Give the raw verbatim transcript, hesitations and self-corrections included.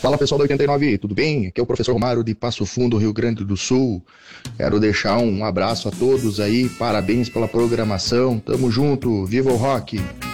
Fala pessoal do oitenta e nove, tudo bem? Aqui é o professor Romário de Passo Fundo, Rio Grande do Sul. Quero deixar um abraço a todos aí, parabéns pela programação, tamo junto, viva o rock!